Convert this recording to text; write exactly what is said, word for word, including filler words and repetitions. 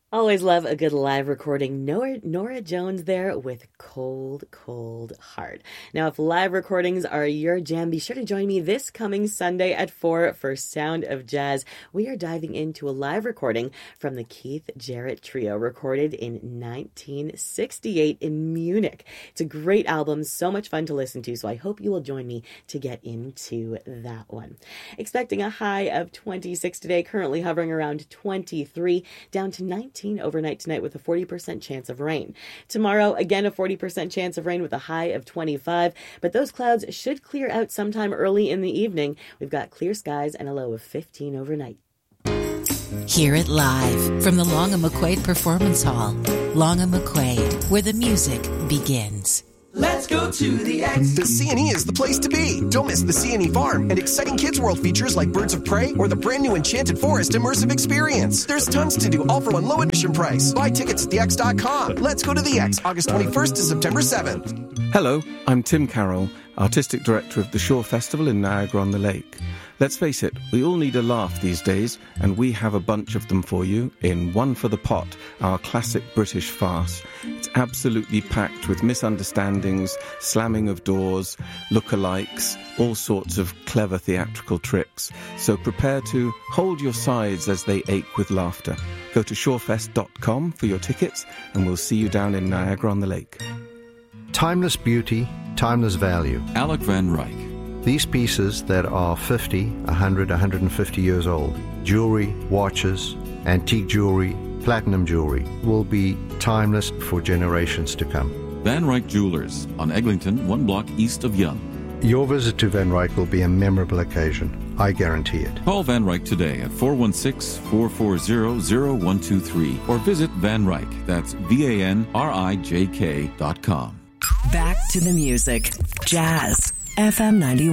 Always love a good live recording. Nora, Nora Jones there with Cold, Cold Heart. Now, if live recordings are your jam, be sure to join me this coming Sunday at four for Sound of Jazz. We are diving into a live recording from the Keith Jarrett Trio, recorded in nineteen sixty-eight in Munich. It's a great album, so much fun to listen to, so I hope you will join me to get into that one. Expecting a high of twenty-six today, currently hovering around twenty-three, down to nineteen overnight tonight with a forty percent chance of rain. Tomorrow, again, a forty percent chance of rain with a high of twenty-five, but those clouds should clear out sometime early in the evening. We've got clear skies and a low of fifteen overnight. Hear it live from the Long and McQuaid Performance Hall. Long and McQuaid, where the music begins. Let's go to the X. The C and E is the place to be. Don't miss the C and E Farm and exciting Kids World features like Birds of Prey or the brand new Enchanted Forest immersive experience. There's tons to do, all for one low admission price. Buy tickets at the x dot com. Let's go to the X, August twenty-first to September seventh. Hello, I'm Tim Carroll, Artistic Director of the Shore Festival in Niagara-on-the-Lake. Let's face it, we all need a laugh these days, and we have a bunch of them for you in One for the Pot, our classic British farce. It's absolutely packed with misunderstandings, slamming of doors, lookalikes, all sorts of clever theatrical tricks. So prepare to hold your sides as they ache with laughter. Go to shorefest dot com for your tickets, and we'll see you down in Niagara-on-the-Lake. Timeless beauty, timeless value. Alec Van Ryck. These pieces that are fifty, one hundred, one hundred fifty years old, jewelry, watches, antique jewelry, platinum jewelry, will be timeless for generations to come. Van Ryck Jewelers on Eglinton, one block east of Yonge. Your visit to Van Ryck will be a memorable occasion. I guarantee it. Call Van Ryck today at four one six, four four zero, zero one two three or visit Van Ryck, that's V A N R I J K dot com. Back to the music. Jazz. F M ninety-one.